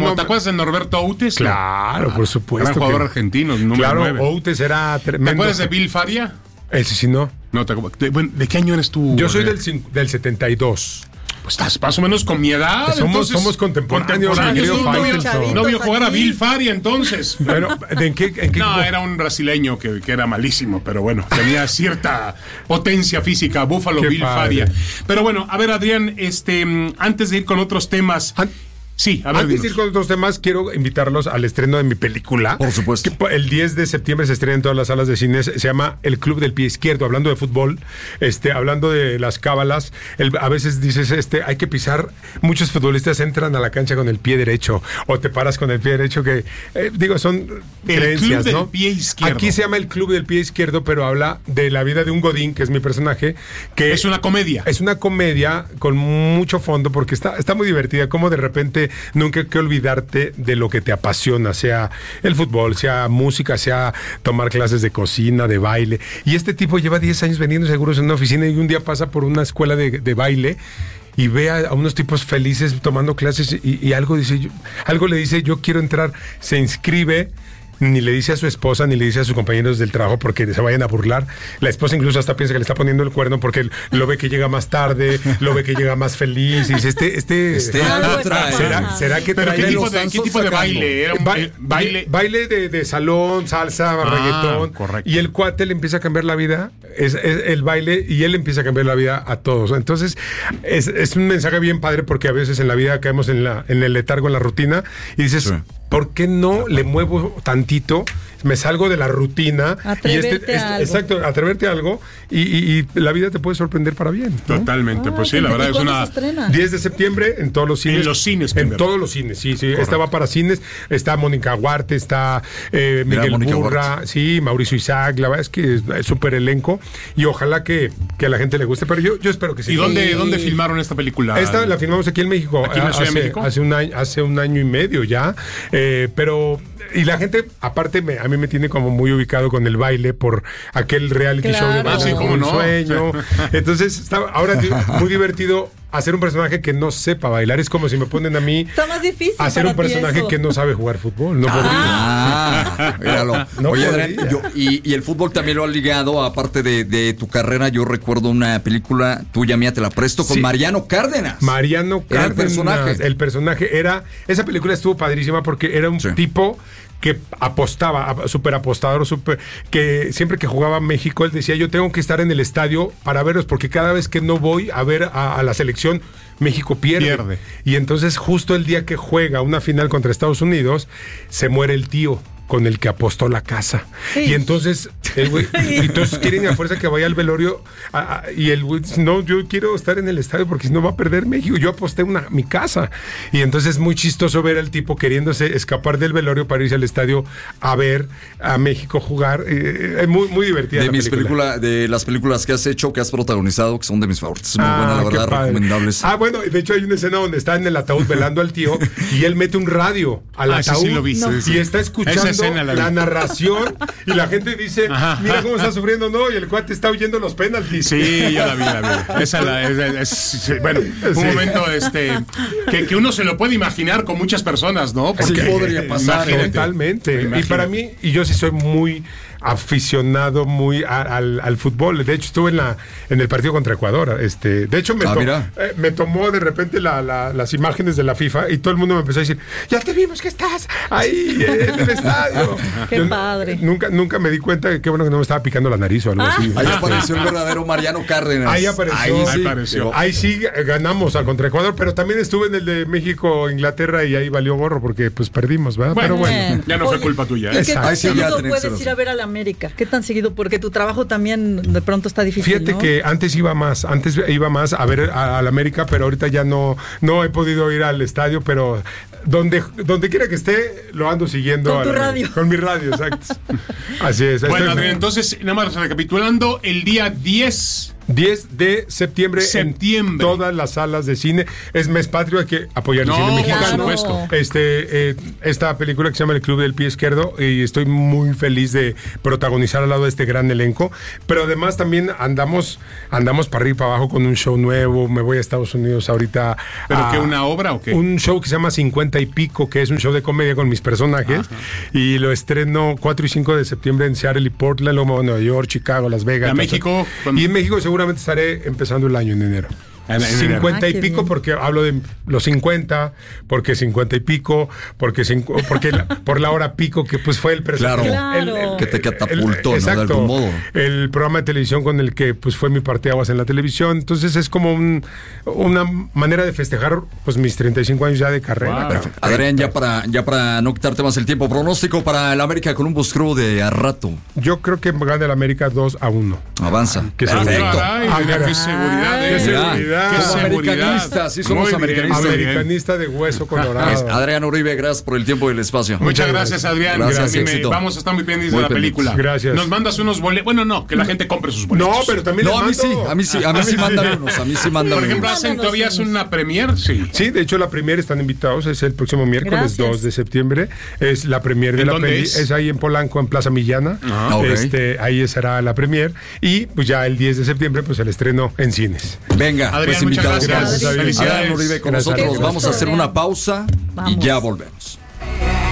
¿No te acuerdas de Norberto Outes? Claro, por supuesto. Gran jugador argentino, número 9. Claro, Outes era tremendo. ¿Te acuerdas de Bill Faria? Ese sí no. No, ¿de qué año eres tú? Yo soy del 72. Pues estás más o menos con mi edad. Somos contemporáneos. No vio jugar a Bill Faria entonces. Bueno, ¿en qué no, era un brasileño que era malísimo, pero bueno, tenía cierta potencia física. Búfalo Bill Faria. Pero bueno, a ver, Adrián, antes de ir con otros temas. Sí, a ver, antes de ir con otros temas, quiero invitarlos al estreno de mi película. Por supuesto. Que el 10 de septiembre se estrena en todas las salas de cine. Se llama El Club del Pie Izquierdo, hablando de fútbol, hablando de las cábalas. A veces dices, hay que pisar. Muchos futbolistas entran a la cancha con el pie derecho, o te paras con el pie derecho, que son creencias, Club ¿no? del Pie Izquierdo. Aquí se llama El Club del Pie Izquierdo, pero habla de la vida de un godín, que es mi personaje, que es una comedia. Es una comedia con mucho fondo, porque está muy divertida, como de repente nunca hay que olvidarte de lo que te apasiona, sea el fútbol, sea música, sea tomar clases de cocina, de baile. Y este tipo lleva 10 años vendiendo seguros en una oficina y un día pasa por una escuela de baile y ve a unos tipos felices tomando clases y algo le dice, yo quiero entrar, se inscribe. Ni le dice a su esposa, ni le dice a sus compañeros del trabajo porque se vayan a burlar. La esposa incluso hasta piensa que le está poniendo el cuerno porque lo ve que llega más tarde, lo ve que llega más feliz. Y dice, ¿será que trae? ¿Qué tipo de baile? ¿Era baile de salón, salsa, reggaetón. Correcto. Y el cuate le empieza a cambiar la vida. Es el baile y él empieza a cambiar la vida a todos. Entonces, es un mensaje bien padre porque a veces en la vida caemos en el letargo, en la rutina. Y dices... Sí. ¿Por qué no le muevo tantito? Me salgo de la rutina. Atreverte a algo. Exacto, atreverte a algo y la vida te puede sorprender para bien, ¿no? Totalmente, pues sí, la verdad es una... 10 de septiembre en todos los cines. En los cines primero. En todos los cines, sí. Correcto. Esta va para cines. Está Mónica Huarte, está Miguel Burra, sí, Mauricio Isaac. La verdad es que es súper elenco y ojalá que a la gente le guste, pero yo espero que sí. ¿Y dónde filmaron esta película? Esta la filmamos aquí en México. ¿Aquí en la Ciudad de México? Hace un año y medio ya. Pero... Y la gente, aparte, a mí me tiene como muy ubicado con el baile por aquel reality show de baile como un sueño. Entonces, ahora muy divertido hacer un personaje que no sepa bailar. Es como si me ponen a mí hacer un personaje que no sabe jugar fútbol. No podría. Míralo. No. Oye, Adrián, y el fútbol también lo ha ligado, aparte de tu carrera. Yo recuerdo una película tuya, mía, te la presto, con Mariano Cárdenas. Mariano Cárdenas. El personaje era... Esa película estuvo padrísima porque era un tipo que apostaba, súper apostador, que siempre que jugaba México, él decía, yo tengo que estar en el estadio para verlos, porque cada vez que no voy a ver a la selección, México pierde. Y entonces justo el día que juega una final contra Estados Unidos, se muere el tío con el que apostó la casa. Sí. Y entonces el güey, entonces quieren a fuerza que vaya al velorio y el güey dice, no, yo quiero estar en el estadio porque si no va a perder México. Yo aposté mi casa. Y entonces es muy chistoso ver al tipo queriéndose escapar del velorio para irse al estadio a ver a México jugar. Es muy divertida. De las películas que has hecho, que has protagonizado, que son de mis favoritas. Muy buena, la verdad, recomendables. Bueno, de hecho hay una escena donde está en el ataúd velando al tío y él mete un radio al ataúd. Sí, lo vi, y está escuchando la narración y la gente dice, mira cómo está sufriendo, ¿no? Y el cuate está huyendo los penaltis. Sí, yo la vi. Bueno, un momento que uno se lo puede imaginar con muchas personas, ¿no? Porque podría pasar. Totalmente. Y para mí, y yo sí soy muy aficionado al fútbol. De hecho, estuve en el partido contra Ecuador. De hecho, me tomó de repente las imágenes de la FIFA y todo el mundo me empezó a decir, ya te vimos que estás ahí en el estadio. Qué padre. Nunca me di cuenta de qué bueno que no me estaba picando la nariz o algo así. Ahí apareció el verdadero Mariano Cárdenas. Ahí apareció. Ahí sí ganamos al contra Ecuador, pero también estuve en el de México-Inglaterra y ahí valió gorro porque pues perdimos, ¿verdad? Pero bueno, ya no fue culpa tuya. ¿Qué tan seguido puedes ir a ver a la América? ¿Qué tan seguido? Porque tu trabajo también de pronto está difícil, Fíjate, ¿no? Que antes iba más a ver a la América, pero ahorita ya no he podido ir al estadio, pero donde quiera que esté, lo ando siguiendo. Con tu radio. Con mi radio, exacto. Así es. Bueno, Adrián, entonces, nada más recapitulando, el día 10 10 de septiembre. En todas las salas de cine. Es mes patrio, hay que apoyar el cine mexicano. Por supuesto. Esta película que se llama El Club del Pie Izquierdo, y estoy muy feliz de protagonizar al lado de este gran elenco. Pero además también andamos para arriba y para abajo con un show nuevo. Me voy a Estados Unidos ahorita. ¿Pero qué, una obra o qué? Un show que se llama 50 y Pico, que es un show de comedia con mis personajes. Ajá. Y lo estreno 4 y 5 de septiembre en Seattle y Portland, luego Nueva York, Chicago, Las Vegas. ¿A México? Y en México seguramente estaré empezando el año en enero. 50 y pico, porque hablo de los 50, porque 50 y pico, porque por la hora pico, que pues fue el personaje. Claro. Que te catapultó, ¿no? De algún modo. El programa de televisión con el que pues fue mi parteaguas en la televisión. Entonces es como una manera de festejar pues mis 35 años ya de carrera. Wow. Perfecto. Adrián, ya para no quitarte más el tiempo, pronóstico para el América Columbus Crew de a rato. Yo creo que gana el América 2-1. Avanza. Qué seguridad. Qué seguridad. Qué seguridad. Somos americanistas, sí somos americanistas. Americanista de hueso colorado. Adrián Uribe, gracias por el tiempo y el espacio. Muchas gracias, Adrián. Gracias, vamos a estar muy pendientes de la película. Gracias. Nos mandas unos boletos. Bueno, no, que la gente compre sus boletos. No, pero también a mí sí mandan unos. Por ejemplo, ¿todavía es una premier? Sí, de hecho la premier están invitados, es el próximo miércoles 2 de septiembre. Es la premier de la peli. Es ahí en Polanco, en Plaza Millana. Ahí será la premier. Y pues ya el 10 de septiembre, pues el estreno en cines. Venga, Adrián, muchas gracias. Adrián Uribe con nosotros. Vamos a hacer una pausa y ya volvemos.